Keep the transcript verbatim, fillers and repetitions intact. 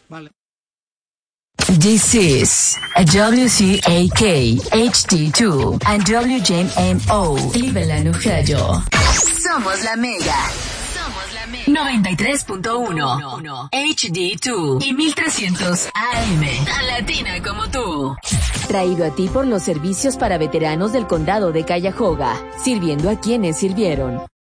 Vale. This is a W C A K H D two and W J M O Cleveland, Ohio. Somos la Mega. Somos la Mega. noventa y tres punto uno H D dos y mil trescientos A M. Tan latina como tú. Traído a ti por los servicios para veteranos del condado de Cuyahoga, sirviendo a quienes sirvieron.